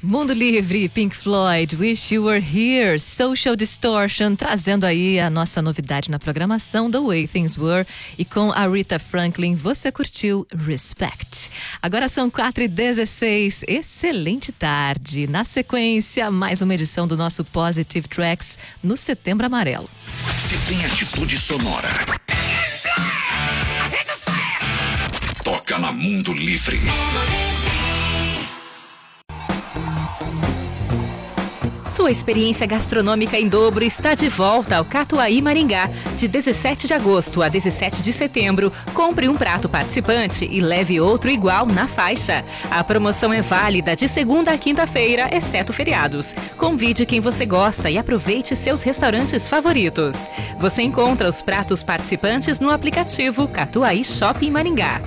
Mundo Livre, Pink Floyd, Wish You Were Here, Social Distortion, trazendo aí a nossa novidade na programação The Way Things Were, e com a Rita Franklin você curtiu Respect. Agora são 4h16, excelente tarde. Na sequência, mais uma edição do nosso Positive Tracks no Setembro Amarelo. Se tem atitude sonora, toca na Mundo Livre. Sua experiência gastronômica em dobro está de volta ao Catuaí Maringá. De 17 de agosto a 17 de setembro, compre um prato participante e leve outro igual na faixa. A promoção é válida de segunda a quinta-feira, exceto feriados. Convide quem você gosta e aproveite seus restaurantes favoritos. Você encontra os pratos participantes no aplicativo Catuaí Shopping Maringá.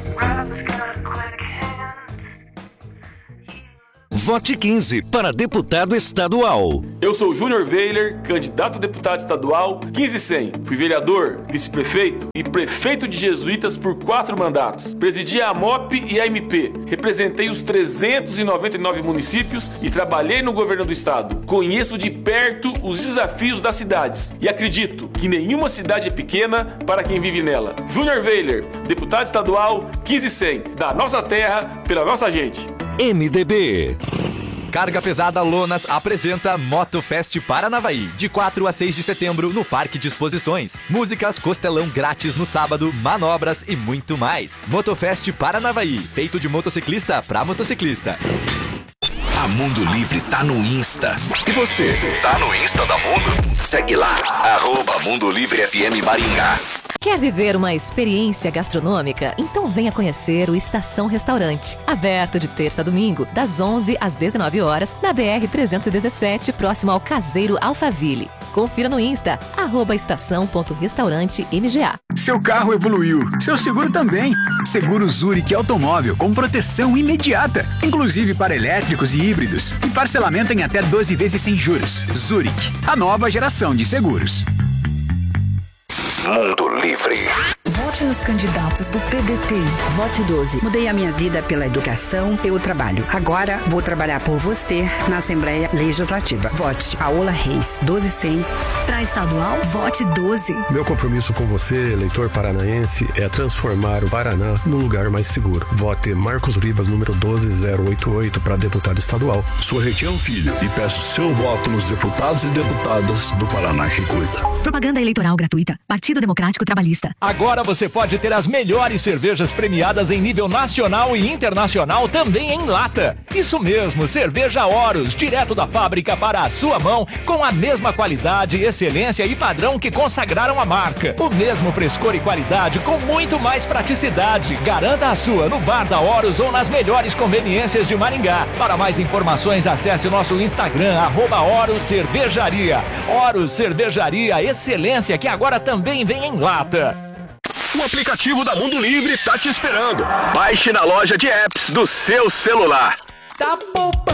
Vote 15 para deputado estadual. Eu sou Júnior Weiler, candidato a deputado estadual 15100. Fui vereador, vice-prefeito e prefeito de Jesuítas por 4 mandatos. Presidi a AMOP e a MP. Representei os 399 municípios e trabalhei no governo do estado. Conheço de perto os desafios das cidades e acredito que nenhuma cidade é pequena para quem vive nela. Júnior Weiler, deputado estadual 15100. Da nossa terra, pela nossa gente. MDB. Carga Pesada Lonas apresenta Motofest Paranavaí, de 4 a 6 de setembro no Parque de Exposições. Músicas, costelão grátis no sábado, manobras e muito mais. Motofest Paranavaí, feito de motociclista para motociclista. A Mundo Livre tá no Insta. E você, tá no Insta da Mundo? Segue lá, @Mundo Livre FM Maringá. Quer viver uma experiência gastronômica? Então venha conhecer o Estação Restaurante. Aberto de terça a domingo, das 11 às 19 horas, na BR-317, próximo ao Caseiro Alphaville. Confira no Insta, @estação.restaurante-MGA. Seu carro evoluiu, seu seguro também. Seguro Zurich Automóvel com proteção imediata, inclusive para elétricos e híbridos. E parcelamento em até 12 vezes sem juros. Zurich, a nova geração de seguros. Mundo Livre. Vote nos candidatos do PDT. Vote 12. Mudei a minha vida pela educação, pelo trabalho. Agora vou trabalhar por você na Assembleia Legislativa. Vote Paola Reis, 12100. Para estadual, vote 12. Meu compromisso com você, eleitor paranaense, é transformar o Paraná num lugar mais seguro. Vote Marcos Rivas, número 12088, para deputado estadual. Sou Retião Filho e peço seu voto nos deputados e deputadas do Paraná que cuida. Propaganda eleitoral gratuita. Partido Democrático Trabalhista. Agora você pode ter as melhores cervejas premiadas em nível nacional e internacional também em lata. Isso mesmo, cerveja Horus, direto da fábrica para a sua mão, com a mesma qualidade, excelência e padrão que consagraram a marca. O mesmo frescor e qualidade com muito mais praticidade. Garanta a sua no bar da Horus ou nas melhores conveniências de Maringá. Para mais informações, acesse o nosso Instagram, @Horus Cervejaria. Horus Cervejaria, excelência que agora também vem em lata. O aplicativo da Mundo Livre tá te esperando. Baixe na loja de apps do seu celular. Tá